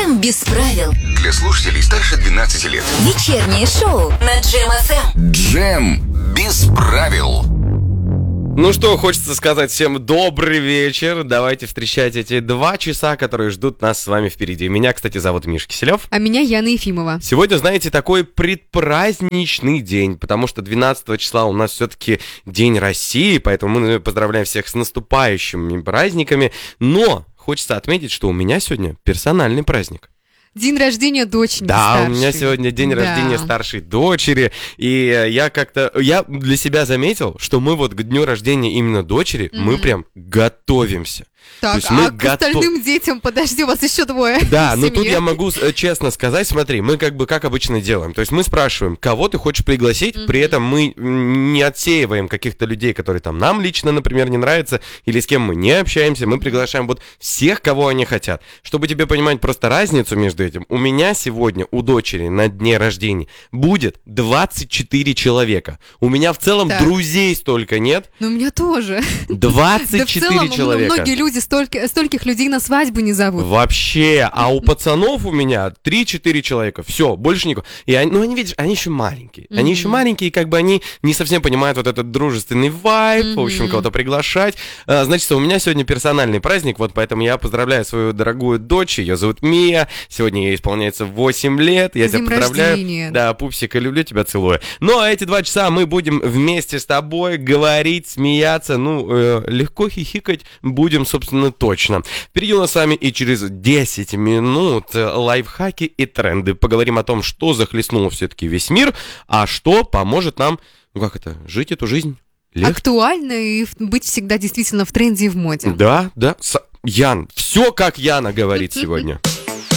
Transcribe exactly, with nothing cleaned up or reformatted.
Джем без правил. Для слушателей старше двенадцати лет. Вечернее шоу на Джем эф эм. Джем без правил. Ну что, хочется сказать всем добрый вечер. Давайте встречать эти два часа, которые ждут нас с вами впереди. Меня, кстати, зовут Миша Киселев. А меня Яна Ефимова. Сегодня, знаете, такой предпраздничный день, потому что двенадцатого числа у нас все-таки День России, поэтому мы поздравляем всех с наступающими праздниками. Но хочется отметить, что у меня сегодня персональный праздник. День рождения дочери Да, старшей. у меня сегодня день Да. рождения старшей дочери, и я как-то, я для себя заметил, что мы вот к дню рождения именно дочери, mm-hmm. мы прям готовимся. Так, То есть мы а к готов... остальным детям, подожди, у вас еще двое. Да, в но семье. тут я могу э, честно сказать, смотри, мы как бы как обычно делаем. То есть мы спрашиваем, кого ты хочешь пригласить, mm-hmm. при этом мы не отсеиваем каких-то людей, которые там нам лично, например, не нравятся, или с кем мы не общаемся, мы приглашаем вот всех, кого они хотят. Чтобы тебе понимать просто разницу между этим, у меня сегодня, у дочери на дне рождения будет двадцать четыре человека. У меня в целом так. друзей столько нет. Ну, у меня тоже. двадцать четыре да в целом, человека. Многие люди столько, стольких людей на свадьбу не зовут. Вообще, а у пацанов у меня три-четыре человека, все, больше никого. И они, ну, они, видишь, они еще маленькие. Mm-hmm. Они еще маленькие, как бы они не совсем понимают вот этот дружественный вайб, mm-hmm. в общем, кого-то приглашать. А, значит, у меня сегодня персональный праздник, вот поэтому я поздравляю свою дорогую дочь, ее зовут Мия, сегодня ей исполняется восемь лет, я С тебя днем поздравляю. рождения. Да, пупсика, люблю тебя, целую. Ну, а эти два часа мы будем вместе с тобой говорить, смеяться, ну, э, легко хихикать будем, собственно, точно. Впереди у нас с вами и через десять минут лайфхаки и тренды. Поговорим о том, что захлестнуло все-таки весь мир, а что поможет нам, ну как это, жить эту жизнь легче. Актуально и быть всегда действительно в тренде и в моде. Да, да. С... Ян, все как Яна говорит сегодня.